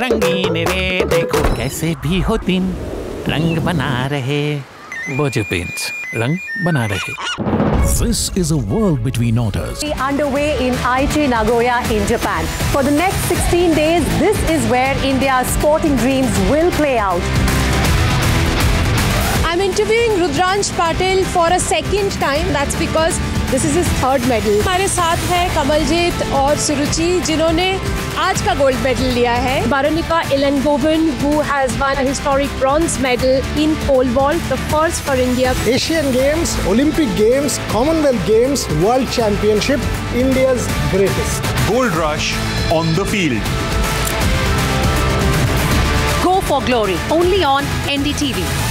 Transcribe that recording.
रंगीन रे देखो कैसे भी हो दिन रंग बना रहे बोझे पेंट्स रंग बना रहे. This is a world between otters. Underway in Aichi, Nagoya in Japan. For the next 16 days, this is where India's sporting dreams will play out. I'm interviewing Rudransh Patil for a second time. That's because this is his third medal. हमारे साथ है कमलजीत और सुरुचि जिन्होंने आज का gold medal लिया है. Bharonika Elangovan, who has won a historic bronze medal in pole vault, the first for India. Asian Games, Olympic Games, Commonwealth Games, World Championship, India's greatest. Gold rush on the field. Go for glory, only on NDTV.